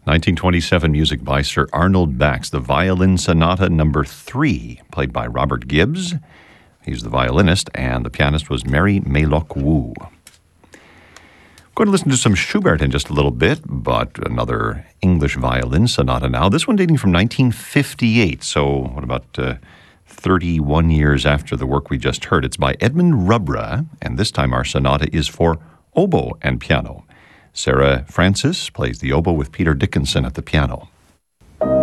1927 music by Sir Arnold Bax, the Violin Sonata No. 3, played by Robert Gibbs. He's the violinist, and the pianist was Mary Maylock Wu. Going to listen to some Schubert in just a little bit, but another English violin sonata now. This one dating from 1958, so what about 31 years after the work we just heard. It's by Edmund Rubra, and this time our sonata is for oboe and piano. Sarah Francis plays the oboe with Peter Dickinson at the piano.